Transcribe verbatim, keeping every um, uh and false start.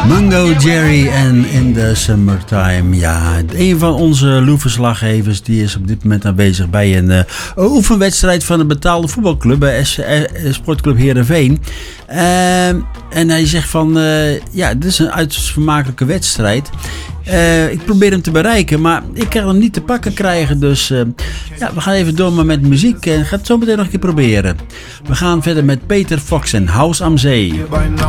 Mango Jerry en In the Summertime. Ja, een van onze Loe-verslaggevers die is op dit moment aanwezig bij een uh, oefenwedstrijd van een betaalde voetbalclub, bij S- uh, Sportclub Heerenveen. Uh, en hij zegt van, uh, ja, dit is een uiterst vermakelijke wedstrijd. Uh, ik probeer hem te bereiken, maar ik kan hem niet te pakken krijgen. Dus uh, ja, we gaan even door maar met muziek en ga het zo meteen nog een keer proberen. We gaan verder met Peter Fox en House am Zee.